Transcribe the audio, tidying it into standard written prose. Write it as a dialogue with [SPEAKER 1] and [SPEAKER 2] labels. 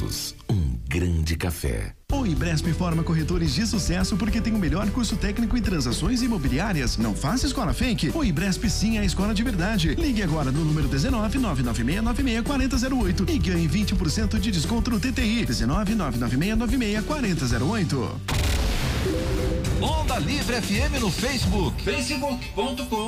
[SPEAKER 1] juntos, um grande café.
[SPEAKER 2] O Ibresp forma corretores de sucesso porque tem o melhor curso técnico em transações imobiliárias. Não faça escola fake. O Ibresp sim é a escola de verdade. Ligue agora no número 19 996 4008 e ganhe 20% de desconto no TTI. 19 996 4008.
[SPEAKER 3] Onda Livre FM no Facebook.
[SPEAKER 4] facebook.com